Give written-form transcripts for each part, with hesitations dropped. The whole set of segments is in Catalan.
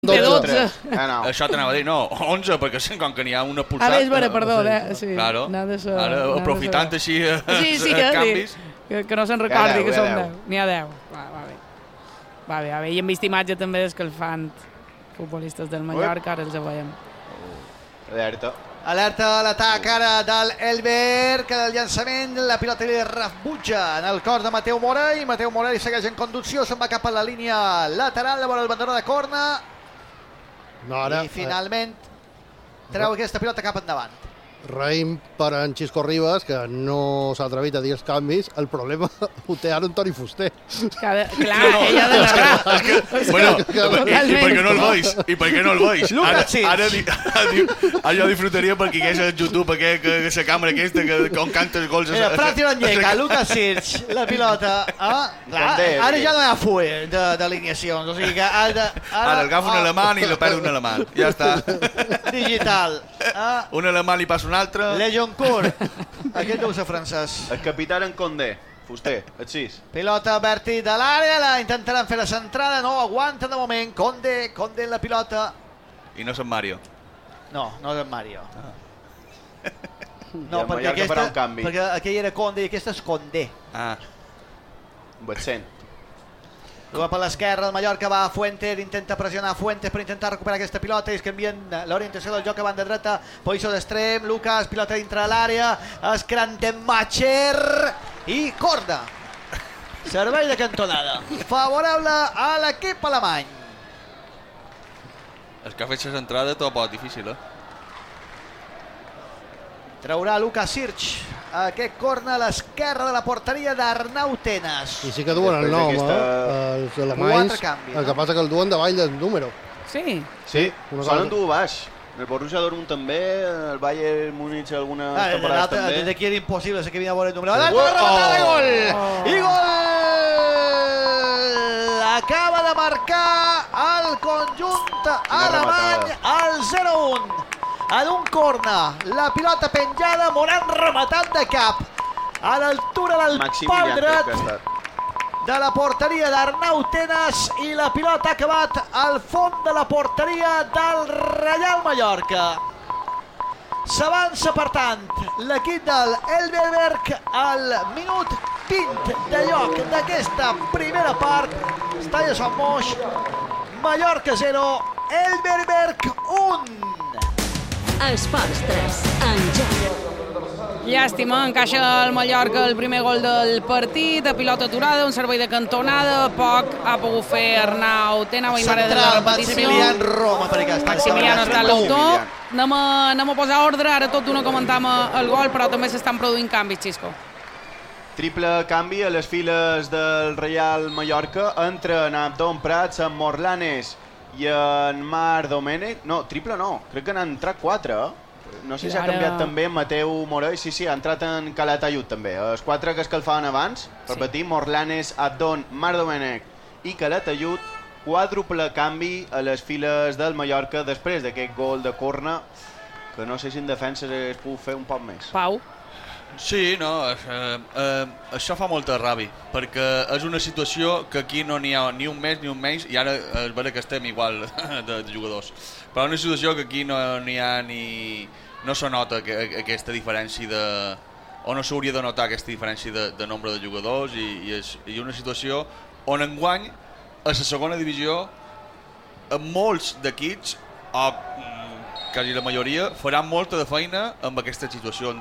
12. Això t'anava a dir, no, 11, perquè com que n'hi ha una pulsada. És vera, perdó, sí. Claro. Ara, aprofitant així canvis. Que no se'n recordi que són 10. N'hi ha 10. Va bé. I hem vist imatge també d'escalfant futbolistes del Mallorca, ara els veiem. Alerta a l'atac ara del Elber, que del llançament la pilota li rebutja en el cor de Mateu Morell. Mateu Morell segueix en conducció, se'n va cap a la línia lateral, vora el bandera de corna. I finalment treu aquesta pilota cap endavant. Raïm per en Xisco Ribas, que no s'ha atrevit a dir els canvis. El problema ho té ara en Toni Fuster. Clar, ella ha de narrar. Bueno, i per què no el veus? I per què no el veus? Ara jo disfrutaria perquè hi hagués a YouTube aquesta càmera aquesta on canta els gols. Franci Lanyeca, Lucas Sirch, la pilota. Ara ja no hi ha full d'alineacions. O sigui que ara agafa un alemany i la perd un alemany. Ja està. Digital. Un alemany li passa un altre. Legion Cour. Aquest deu ser francès. El capità en Condé. Fuster, el 6. Pilota Berti de l'àrea, la intentaran fer la centrada, no aguanta de moment. Condé en la pilota. I no és en Mario. No és en Mario. No, perquè aquell era Condé i aquesta és Condé. Betsent. Juga per l'esquerra, el Mallorca va a Fuentes, intenta pressionar Fuentes per intentar recuperar aquesta pilota i es canvien l'orientació del joc a banda dreta, posició d'extrem, Lucas, pilota dintre l'àrea, es Krantenmacher i corda. Servei de cantonada. Favorable a l'equip alemany. És que ha fet la centrada tot poc difícil, Traurà Lucas Sirch aquest corna a l'esquerra de la porteria d'Arnau Tenas. I sí que duen el nom, els alemanys. El que passa que el duen davall del número. Sí? Sí, solen dur baix. El Borussia Dortmund també, el Bayern Múnich algunes temporades també. Des d'aquí era impossible que havia de veure el número. Rematada de gol! I gol! Acaba de marcar el conjunt alemany al 0-1. En un corna, la pilota penjada, Morant rematant de cap a l'altura del pal dret de la porteria d'Arnau Tenas i la pilota ha acabat al fons de la porteria del Reial Mallorca. S'avança, per tant, l'equip del Elberberg al minut 20 de lloc d'aquesta primera part. Estalla Sant Moix, Mallorca 0, Elberberg 1. Esports 3, en joc. Llàstima, encaixa el Mallorca el primer gol del partit, a pilota aturada, un servei de cantonada, poc ha pogut fer Arnau Tenas. Central, Maximilian Roma, Maximilian està a l'autor. Anem a posar ordre, ara tot d'una comentàvem el gol, però també s'estan produint canvis, Xisco. Triple canvi a les files del Real Mallorca, entra en Abdon Prats, en Morlanes i en Marc Domènech. No, triple no, crec que n'han entrat 4. No sé si ha canviat també Mateu Morell. Sí, ha entrat en Calatayud també. Els 4 que escalfaven abans, per repetir, Morlanes, Abdon, Marc Domènech i Calatayud. Quàdruple canvi a les files del Mallorca després d'aquest gol de corna, que no sé si en defensa es puc fer un poc més. Pau? Sí, no, això fa molta ràbia, perquè és una situació que aquí no n'hi ha ni un més ni un menys, i ara és vera que estem igual de jugadors, però una situació que aquí no n'hi ha ni... no se nota aquesta diferència o no s'hauria de notar aquesta diferència de nombre de jugadors, i una situació on enguany a la segona divisió molts d'equips, o quasi la majoria, faran molta de feina amb aquesta situació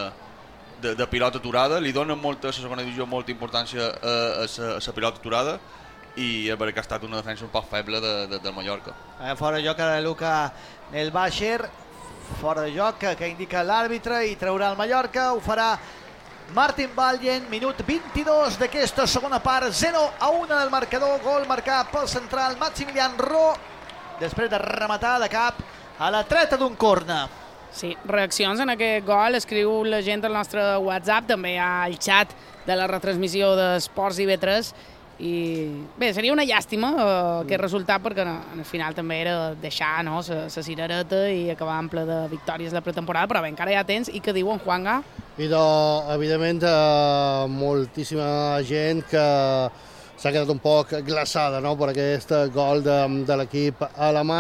de pilota aturada. Li donen a la segona divisió molta importància a la pilota aturada, i és perquè ha estat una defensa un poc feble del Mallorca. Fora de joc a Luka Nelbacher, fora de joc que indica l'àrbitre, i traurà el Mallorca. Ho farà Martin Vallen, minut 22 d'aquesta segona part, 0-1 en el marcador. Gol marcat pel central Maximilian Ro, després de rematar de cap a la dreta d'un corna. Sí, reaccions en aquest gol, escriu la gent al nostre WhatsApp, també hi ha el xat de la retransmissió d'Esports IB3, i bé, seria una llàstima aquest resultat, perquè al final també era deixar la cirereta i acabar ample de victòries de pretemporada, però bé, encara hi ha temps. I què diuen, Juanga? I evidentment moltíssima gent que s'ha quedat un poc glaçada, no?, per aquest gol de l'equip alemany.